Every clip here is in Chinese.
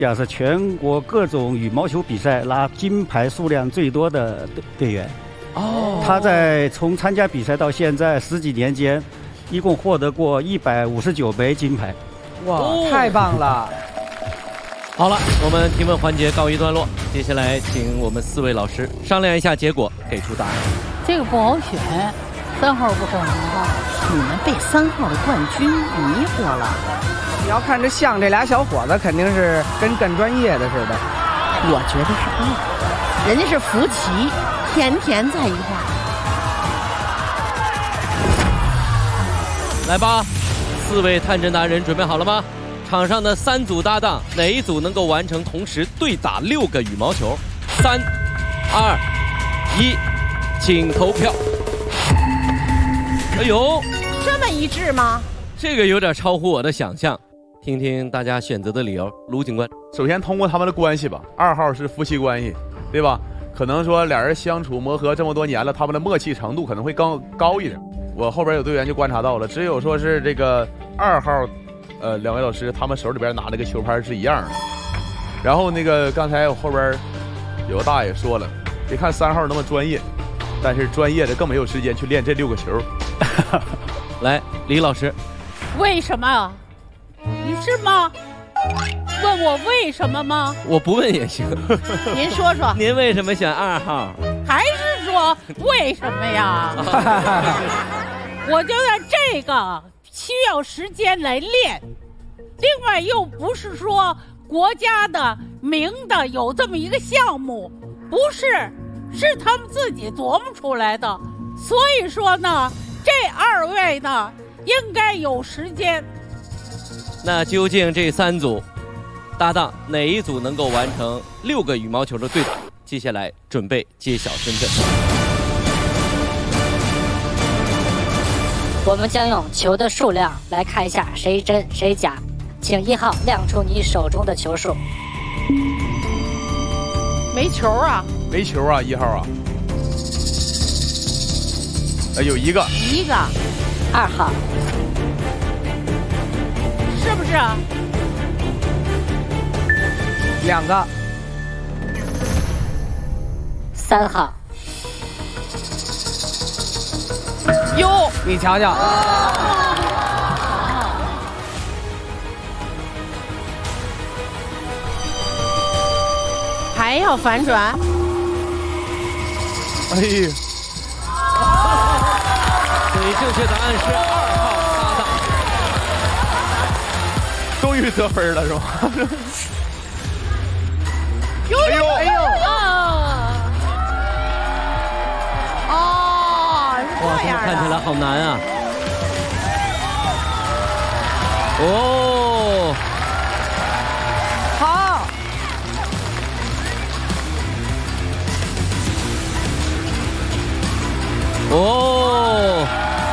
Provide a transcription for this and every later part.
亚是全国各种羽毛球比赛拿金牌数量最多的队员。他从参加比赛到现在10几年间，一共获得过159枚金牌。 哇，太棒了！ 好了，我们提问环节告一段落，接下来请我们4位老师商量一下结果，给出答案。 这个不好选，3号不可能吧？你们被3号的冠军迷惑了。 你要看这像这俩小伙子，肯定是跟干专业的似的。 我觉得是2，人家是夫妻，天天在一块儿。 来吧，4位探针达人准备好了吗？场上的3组搭档，哪一组能够完成同时对打6个羽毛球？3、2、1，请投票。哎呦， 这么一致吗？ 这个有点超乎我的想象。听听大家选择的理由，卢警官。 首先通过他们的关系吧，2号是夫妻关系，对吧？可能说俩人相处磨合这么多年了，他们的默契程度可能会更高一点。我后边有队员就观察到了，只有说是这个2号，两位老师他们手里边拿那个球拍是一样的。然后那个刚才我后边有个大爷说了，别看3号那么专业，但是专业的更没有时间去练这6个球。 来，李老师， 为什么？你是吗？问我为什么吗？ 我不问也行。 您说说， 您为什么选2号？ 还是说为什么呀？我觉得这个需要时间来练，另外又不是说国家的明的有这么一个项目，不是，是他们自己琢磨出来的。所以说呢，这2位呢应该有时间。 那究竟这3组搭档哪一组能够完成6个羽毛球的对打？接下来准备揭晓身份。 我们将用球的数量来看一下谁真谁假，请1号亮出你手中的球数。 没球啊？ 没球啊，1号啊。有一个 2号。 是不是啊 ？2个。 3号。 哟，你瞧瞧。 还要反转？ 哎呀！ 所以正确答案是2号搭档。 终于得分了是吗？ 哎呦哎呦！ 哇，这看起来好难啊！哦， 好。 哦，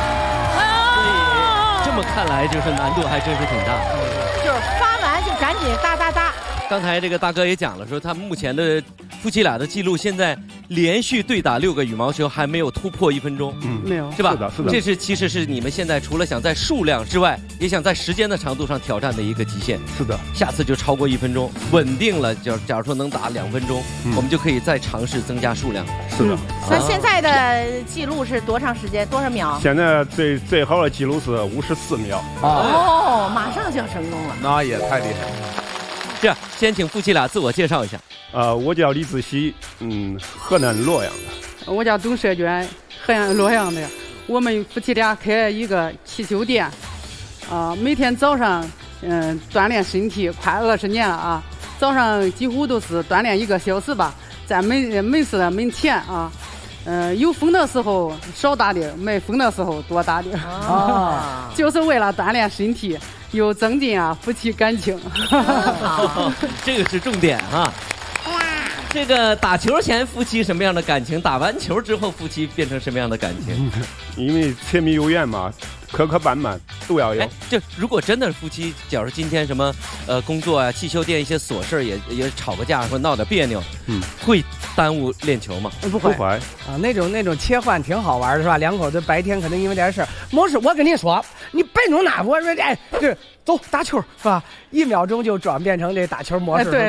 这么看来就是难度还真是挺大。 就是发完就赶紧哒哒哒。 刚才这个大哥也讲了，说他目前的夫妻俩的记录，现在连续对打6个羽毛球还没有突破1分钟， 没有， 是吧？ 是的。 这其实是你们现在除了想在数量之外，也想在时间的长度上挑战的一个极限。 是的， 下次就超过1分钟，稳定了，假如说能打2分钟，我们就可以再尝试增加数量。 是的。 那现在的记录是多长时间？多少秒？ 现在最好的记录是54秒。 哦，马上就要成功了。 那也太厉害了。 这样，先请夫妻俩自我介绍一下。 我叫李子熙，河南洛阳的。我叫董社娟，河南洛阳的。我们夫妻俩开一个汽修店，每天早上锻炼身体，快20年了啊。早上几乎都是锻炼1个小时吧，在门市的门前啊。有风的时候少打点，没风的时候多打点。就是为了锻炼身体。有增进夫妻感情。 这个是重点啊。这个打球前夫妻什么样的感情？打完球之后夫妻变成什么样的感情？ 因为柴米油盐嘛， 磕磕绊绊都要有。 就如果真的是夫妻，假如今天什么工作啊、汽修店一些琐事也吵个架或闹点别扭，会耽误练球吗？ 不会啊， 那种切换挺好玩的是吧？两口子白天可能因为点事没事，我跟你说，你别弄那，我说这走打球是吧？1秒钟就转变成这打球模式。 对。